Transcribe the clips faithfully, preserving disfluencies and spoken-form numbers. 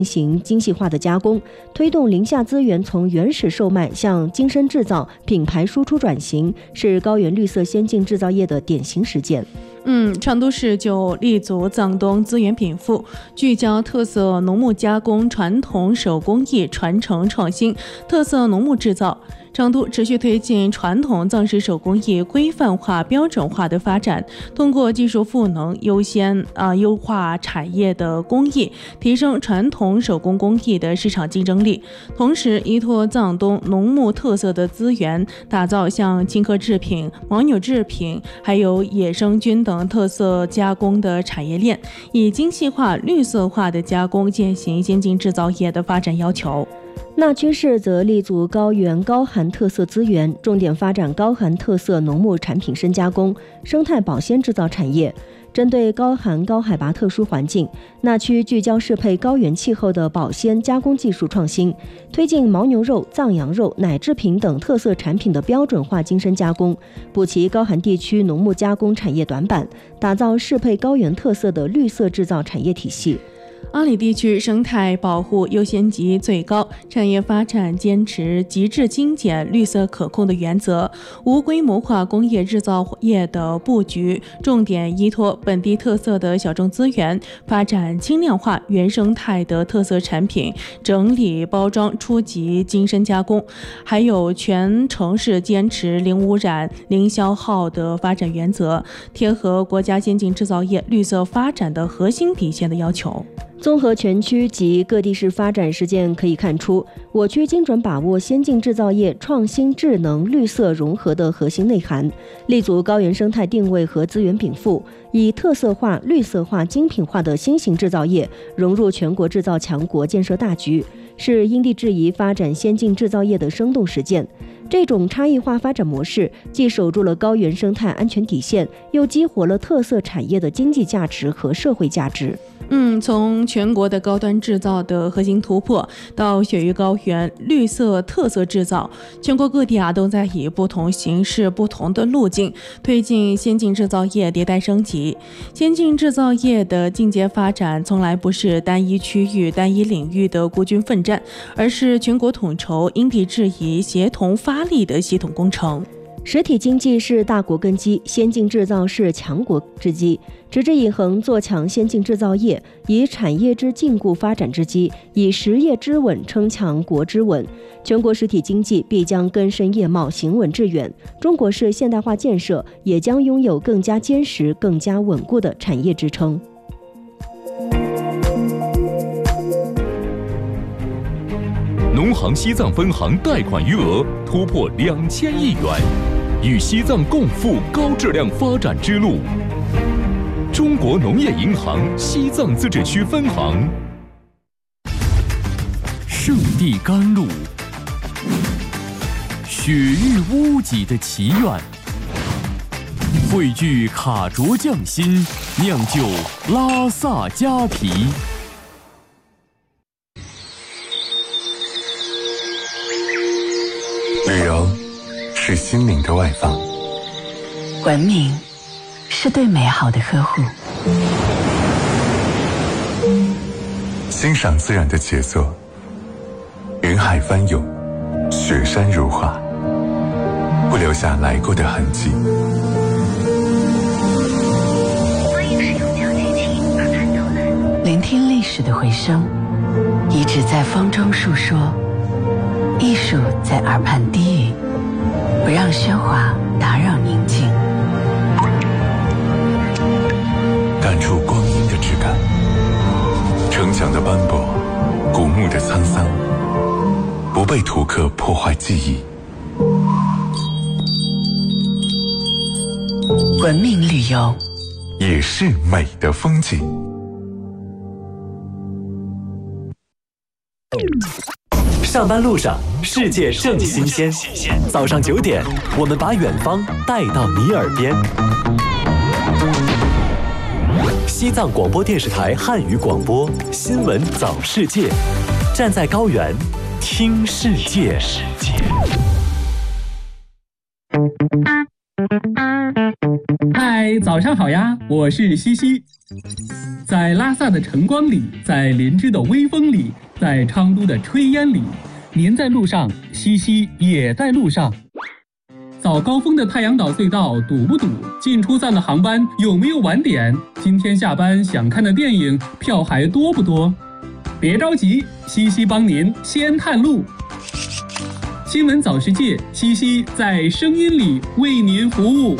行精细化的加工，推动林下资源从原始售卖向精深制造、品牌输出转型，是高原绿色先进制造业的典型实践。 嗯，成都市就立足藏东资源禀赋，聚焦特色农牧加工、传统手工艺传承创新、特色农牧制造。成都持续推进传统藏式手工艺规范化、标准化的发展，通过技术赋能，优先啊优化产业的工艺，提升传统手工工艺的市场竞争力。同时，依托藏东农牧特色的资源，打造像青稞制品、牦牛制品，还有野生菌等特色加工的产业链，以精细化、绿色化的加工践行先进制造业的发展要求。 纳曲市则立足高原高寒特色资源，重点发展高寒特色农牧产品深加工、生态保鲜制造产业。针对高寒高海拔特殊环境，纳曲聚焦适配高原气候的保鲜加工技术创新，推进牦牛肉、藏羊肉、奶制品等特色产品的标准化精深加工，补齐高寒地区农牧加工产业短板，打造适配高原特色的绿色制造产业体系。 阿里地区生态保护优先级最高，产业发展坚持极致精简、绿色可控的原则，无规模化工业制造业的布局，重点依托本地特色的小众资源，发展轻量化原生态的特色产品，整理包装、初级精深加工，还有全城市坚持零污染、零消耗的发展原则，贴合国家先进制造业绿色发展的核心底线的要求。 综合全区及各地市发展实践可以看出，我区精准把握先进制造业创新、智能、绿色融合的核心内涵，立足高原生态定位和资源禀赋，以特色化、绿色化、精品化的新型制造业融入全国制造强国建设大局，是因地制宜发展先进制造业的生动实践。这种差异化发展模式，既守住了高原生态安全底线，又激活了特色产业的经济价值和社会价值。 嗯，从全国的高端制造的核心突破，到雪域高原绿色特色制造，全国各地啊都在以不同形式、不同的路径推进先进制造业迭代升级。先进制造业的进阶发展，从来不是单一区域、单一领域的孤军奋战，而是全国统筹、因地制宜、协同发力的系统工程。 实体经济是大国根基，先进制造是强国之基。持之以恒做强先进制造业，以产业之禁锢发展之基，以实业之稳撑强国之稳。全国实体经济必将根深叶茂、行稳致远，中国式现代化建设也将拥有更加坚实、更加稳固的产业支撑。 农行西藏分行贷款余额突破两千亿元，与西藏共赴高质量发展之路。中国农业银行西藏自治区分行。圣地甘露，雪域屋脊的祈愿，汇聚卡卓匠心，酿就拉萨佳啤。 旅游是心灵的外放， 文明是对美好的呵护， 欣赏自然的杰作，云海翻涌，雪山如画，不留下来过的痕迹。 欢迎使用调节器耳畔导览，聆听历史的回声，遗址在风中述说，艺术在耳畔低语，不让喧哗打扰宁静， 感触光阴的质感，城墙的斑驳，古墓的沧桑，不被图刻破坏记忆。 文明旅游也是美的风景。 上班路上，世界正新鲜。早上九点，我们把远方带到你耳边。西藏广播电视台汉语广播新闻早世界，站在高原听世界。 嗨，早上好呀，我是西西。 在拉萨的晨光里，在林芝的微风里，在昌都的炊烟里，您在路上，西西也在路上。早高峰的太阳岛隧道堵不堵？进出站的航班有没有晚点？今天下班想看的电影票还多不多？别着急，西西帮您先探路。新闻早世界，西西在声音里为您服务。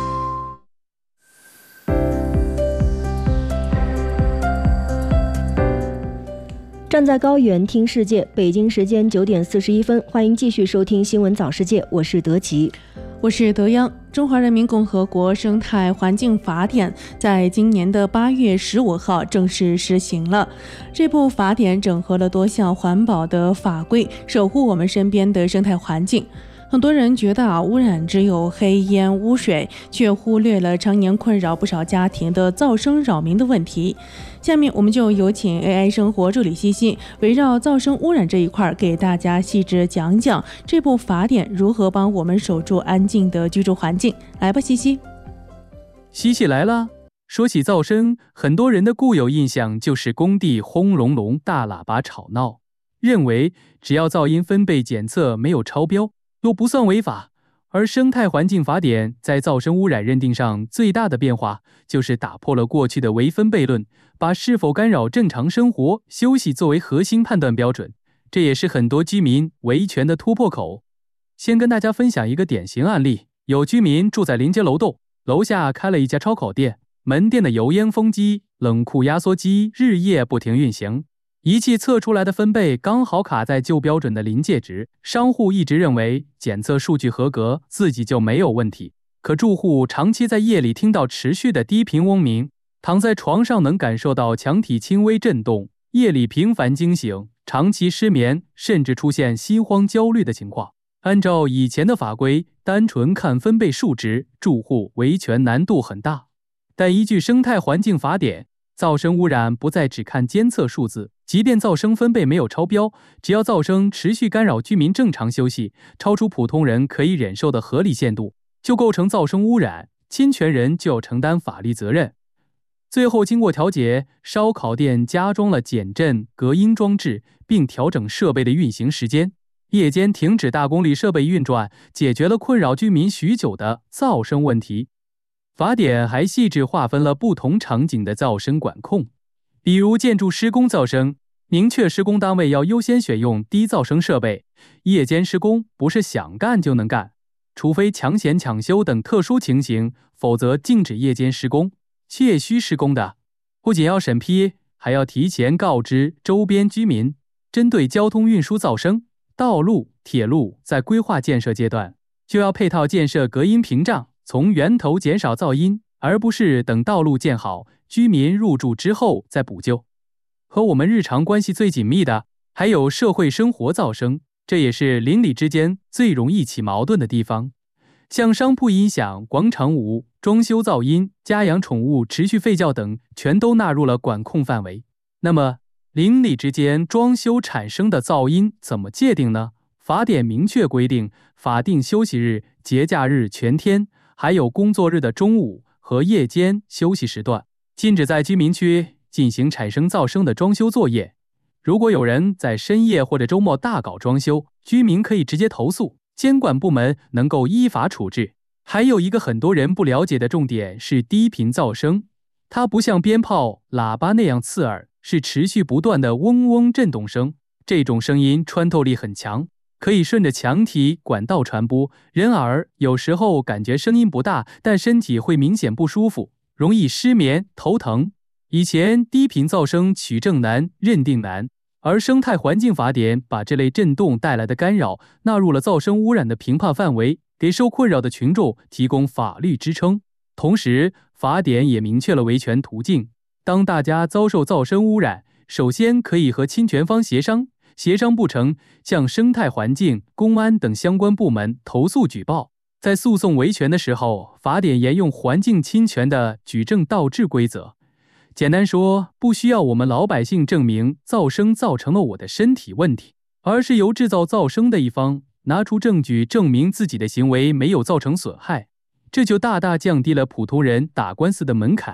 站在高原听世界，北京时间九点四十一分，欢迎继续收听新闻早世界，我是德吉， 我是德央。中华人民共和国生态环境法典在今年的八月十五号正式施行了。这部法典整合了多项环保的法规，守护我们身边的生态环境。很多人觉得啊，污染只有黑烟污水，却忽略了常年困扰不少家庭的噪声扰民的问题。下面我们就有请 A I 生活助理西西，围绕噪声污染这一块，给大家细致讲讲这部法典如何帮我们守住安静的居住环境。来吧，西西。 西西来了。说起噪声，很多人的固有印象就是工地轰隆隆大喇叭吵闹，认为只要噪音分贝检测没有超标，又不算违法。而生态环境法典在噪声污染认定上最大的变化，就是打破了过去的唯分贝论，把是否干扰正常生活、休息作为核心判断标准，这也是很多居民维权的突破口。先跟大家分享一个典型案例，有居民住在临街楼栋，楼下开了一家烧烤店，门店的油烟风机、冷库压缩机日夜不停运行，仪器测出来的分贝刚好卡在旧标准的临界值，商户一直认为检测数据合格，自己就没有问题。可住户长期在夜里听到持续的低频嗡鸣，躺在床上能感受到墙体轻微震动，夜里频繁惊醒，长期失眠，甚至出现心慌焦虑的情况。按照以前的法规，单纯看分贝数值，住户维权难度很大。但依据生态环境法典，噪声污染不再只看监测数字，即便噪声分贝没有超标，只要噪声持续干扰居民正常休息，超出普通人可以忍受的合理限度，就构成噪声污染，侵权人就要承担法律责任。最后经过调解，烧烤店加装了减震隔音装置，并调整设备的运行时间，夜间停止大功率设备运转，解决了困扰居民许久的噪声问题。法典还细致划分了不同场景的噪声管控，比如建筑施工噪声，明确施工单位要优先选用低噪声设备，夜间施工不是想干就能干，除非抢险抢修等特殊情形，否则禁止夜间施工。切需施工的，不仅要审批，还要提前告知周边居民。针对交通运输噪声，道路、铁路在规划建设阶段就要配套建设隔音屏障，从源头减少噪音，而不是等道路建好，居民入住之后再补救。和我们日常关系最紧密的，还有社会生活噪声，这也是邻里之间最容易起矛盾的地方。像商铺音响、广场舞、装修噪音、家养宠物持续吠叫等，全都纳入了管控范围。那么，邻里之间装修产生的噪音怎么界定呢？法典明确规定，法定休息日、节假日全天，还有工作日的中午和夜间休息时段，禁止在居民区进行产生噪声的装修作业。如果有人在深夜或者周末大搞装修，居民可以直接投诉，监管部门能够依法处置。还有一个很多人不了解的重点是低频噪声，它不像鞭炮、喇叭那样刺耳，是持续不断的嗡嗡震动声。这种声音穿透力很强，可以顺着墙体、管道传播，人耳有时候感觉声音不大，但身体会明显不舒服，容易失眠、头疼。以前低频噪声取证难、认定难，而生态环境法典把这类震动带来的干扰纳入了噪声污染的评判范围，给受困扰的群众提供法律支撑。同时，法典也明确了维权途径。当大家遭受噪声污染，首先可以和侵权方协商，协商不成，向生态环境、公安等相关部门投诉举报。在诉讼维权的时候，法典沿用环境侵权的举证倒置规则。简单说，不需要我们老百姓证明噪声造成了我的身体问题，而是由制造噪声的一方拿出证据证明自己的行为没有造成损害，这就大大降低了普通人打官司的门槛。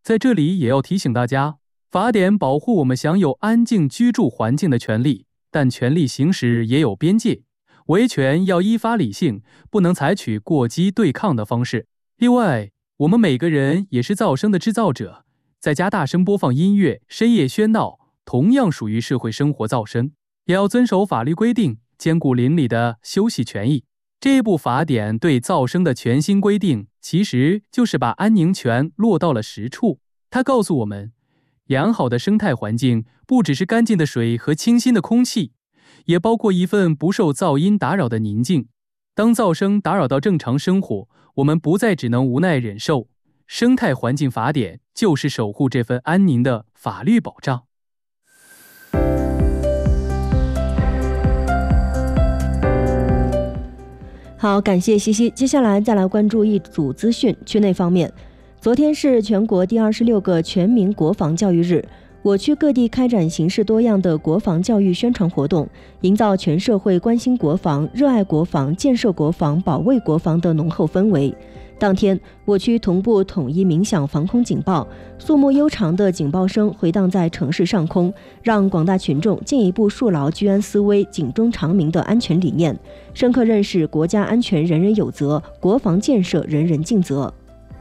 在这里也要提醒大家，法典保护我们享有安静居住环境的权利，但权力行使也有边界，维权要依法理性，不能采取过激对抗的方式。另外，我们每个人也是噪声的制造者，在家大声播放音乐、深夜喧闹，同样属于社会生活噪声，也要遵守法律规定，兼顾邻里的休息权益。这部法典对噪声的全新规定，其实就是把安宁权落到了实处。它告诉我们，良好的生态环境不只是干净的水和清新的空气，也包括一份不受噪音打扰的宁静。当噪声打扰到正常生活，我们不再只能无奈忍受。生态环境法典就是守护这份安宁的法律保障。 好，感谢西西。接下来再来关注一组资讯。区内方面，昨天是全国第二十六个全民国防教育日，我区各地开展形式多样的国防教育宣传活动，营造全社会关心国防、热爱国防、建设国防、保卫国防的浓厚氛围。当天，我区同步统一鸣响防空警报，肃穆悠长的警报声回荡在城市上空，让广大群众进一步树牢居安思危、警钟长鸣的安全理念，深刻认识国家安全人人有责，国防建设人人尽责。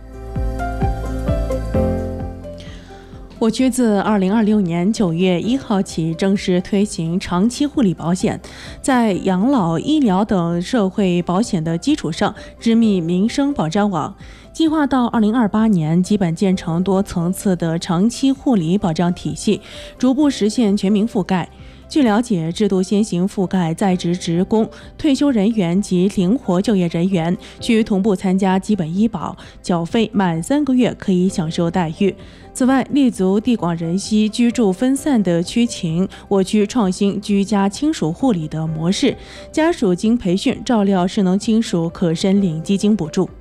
我区自二零二六年九月一号起正式推行长期护理保险，在养老、医疗等社会保险的基础上，织密民生保障网，计划到二零二八年基本建成多层次的长期护理保障体系，逐步实现全民覆盖。据了解，制度先行覆盖在职职工、退休人员及灵活就业人员，需同步参加基本医保，缴费满三个月可以享受待遇。此外，立足地广人稀、居住分散的区情，我区创新居家亲属护理的模式，家属经培训照料失能亲属可申领基金补助。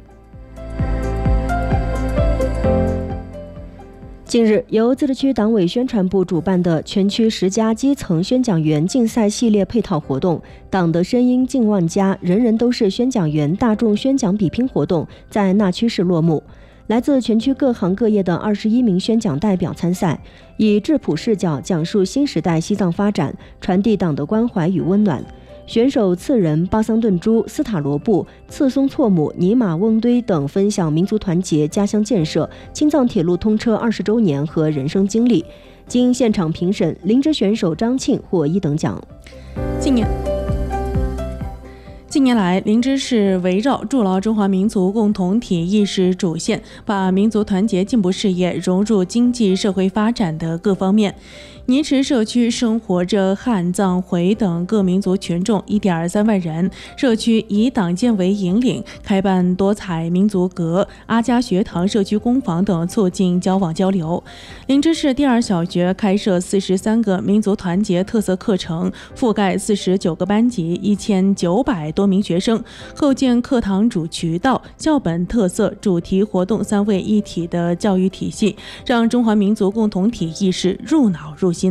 近日，由自治区党委宣传部主办的全区十佳基层宣讲员竞赛系列配套活动“党的声音近万家，人人都是宣讲员”大众宣讲比拼活动在那曲市落幕。来自全区各行各业的二十一名宣讲代表参赛，以质朴视角讲述新时代西藏发展，传递党的关怀与温暖。选手次仁、巴桑顿珠、斯塔罗布、次松措姆、尼玛翁堆等分享民族团结、家乡建设、青藏铁路通车二十周年和人生经历。经现场评审，灵芝选手张庆获一等奖。 近年近年来，灵芝市围绕筑牢中华民族共同体意识主线，把民族团结进步事业融入经济社会发展的各方面。泥池社区生活着汉、藏、回等各民族群众一点三万人，社区以党建为引领，开办多彩民族阁、阿家学堂、社区工坊等，促进交往交流。灵芝市第二小学开设四十三个民族团结特色课程，覆盖四十九个班级，一千九百多名学生，构建课堂主渠道、校本特色、主题活动三位一体的教育体系，让中华民族共同体意识入脑入心。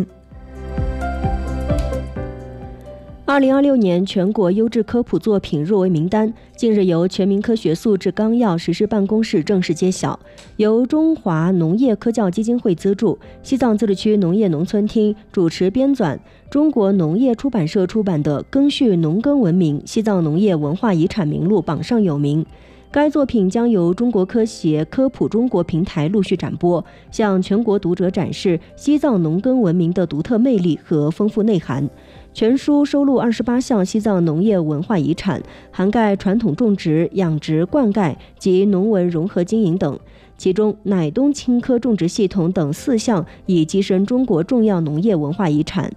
二零二六年全国优质科普作品入围名单近日由全民科学素质纲要实施办公室正式揭晓，由中华农业科教基金会资助，西藏自治区农业农村厅主持编纂，中国农业出版社出版的《赓续农耕文明：西藏农业文化遗产名录》榜上有名。该作品将由中国科协科普中国平台陆续展播，向全国读者展示西藏农耕文明的独特魅力和丰富内涵。全书收录二十八项西藏农业文化遗产，涵盖传统种植、养殖、灌溉及农文融合经营等。其中，乃东青稞种植系统等四项已跻身中国重要农业文化遗产。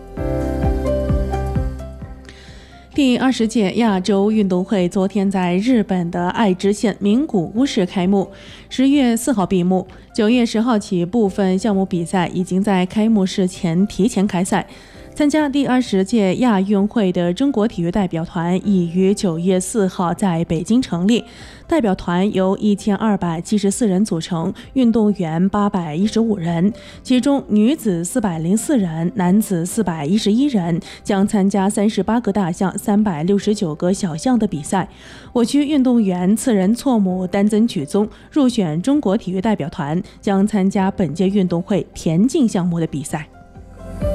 第二十届亚洲运动会昨天在日本的爱知县名古屋市开幕，十月四号闭幕。九月十号起，部分项目比赛已经在开幕式前提前开赛。 参加第二十届亚运会的中国体育代表团已于九月四号在北京成立。代表团由一千二百七十四人组成，运动员八百一十五人，其中女子四百零四人，男子四百一十一人，将参加三十八个大项、三百六十九个小项的比赛。我区运动员次人错母单增举宗入选中国体育代表团，将参加本届运动会田径项目的比赛。